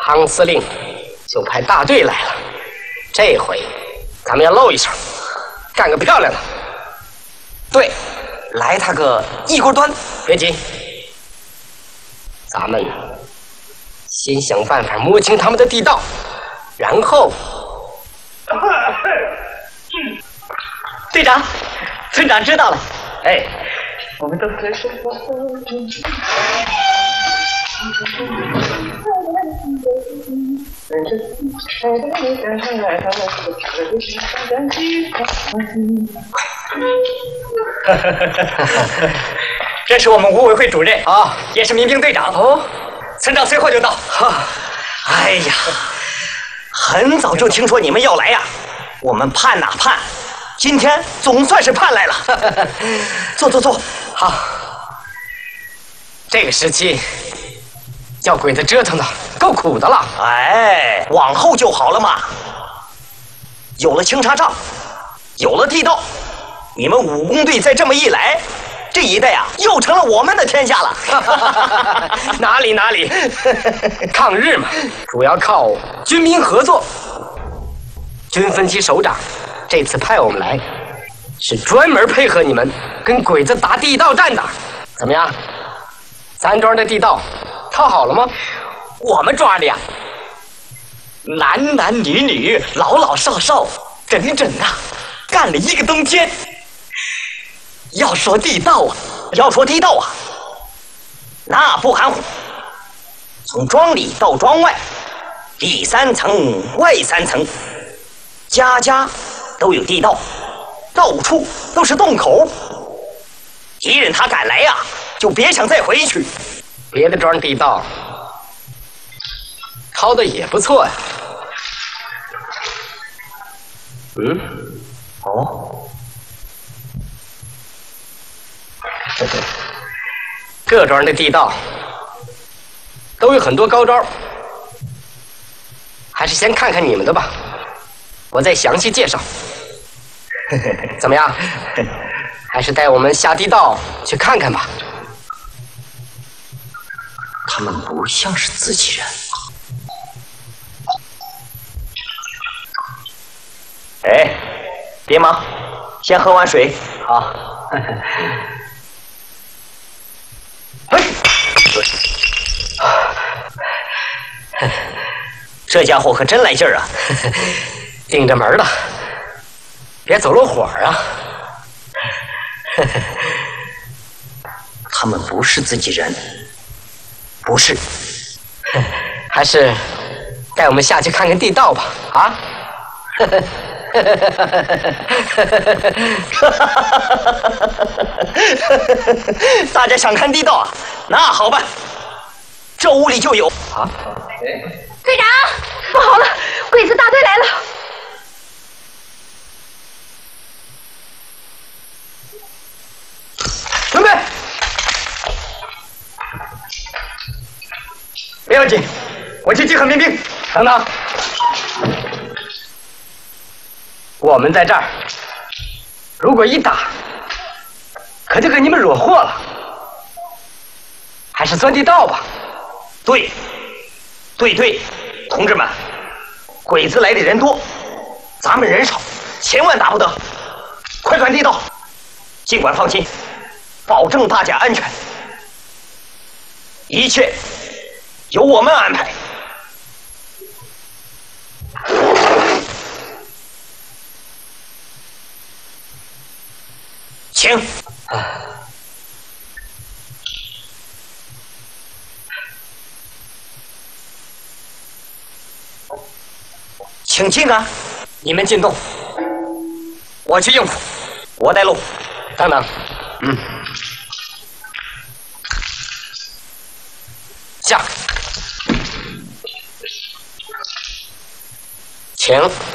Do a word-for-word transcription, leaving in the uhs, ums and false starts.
汤司令就派大队来了，这回咱们要露一手，干个漂亮的。 对，来他个一锅端。 别急，咱们先想办法摸清他们的地道，然后。 队长，村长知道了。 哎， 我们都是。这是我们武委会主任啊，也是民兵队长哦。村长随后就到。哈，哎呀，很早就听说你们要来呀，我们盼哪盼，今天总算是盼来了。坐坐坐，好。 这个时期叫鬼子折腾的够苦的了。 哎，往后就好了嘛。有了清查账，有了地道，你们武工队再这么一来，这一带啊又成了我们的天下了。 哪里哪里，抗日嘛，主要靠军民合作。军分区首长这次派我们来，是专门配合你们跟鬼子打地道战的。怎么样？咱庄的地道套好了吗？ 我们庄的呀，男男女女、老老少少，整整啊，干了一个冬天。要说地道啊，要说地道啊，那不含糊。从庄里到庄外，里三层外三层，家家都有地道，到处都是洞口。敌人他敢来呀、啊，就别想再回去。 别的庄地道掏的也不错呀。嗯， 哦， 各庄的地道都有很多高招，还是先看看你们的吧，我再详细介绍。怎么样？还是带我们下地道去看看吧。 他们不像是自己人。哎，别忙，先喝碗水。好。这家伙可真来劲儿啊！ 盯着门了，别走漏火啊！ 他们不是自己人，不是， 还是带我们下去看看地道吧？啊！ 大家想看地道啊？那好办，这屋里就有啊。 队长，不好了，鬼子大队来了！ 准备，不要紧，我去集合民兵。等等，我们在这儿，如果一打，可就给你们惹祸了。还是钻地道吧。 对，对对，同志们，鬼子来的人多，咱们人少，千万打不得。快钻地道，尽管放心，保证大家安全，一切由我们安排。请。请进啊！ 你们进洞， 我去应付，我带路。 等等， 嗯， 下，请。